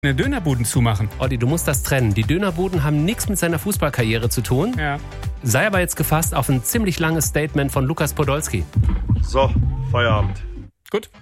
Dönerbuden zumachen. Olli, du musst das trennen. Die Dönerbuden haben nichts mit seiner Fußballkarriere zu tun. Ja. Sei aber jetzt gefasst auf ein ziemlich langes Statement von Lukas Podolski. So, Feierabend. Gut.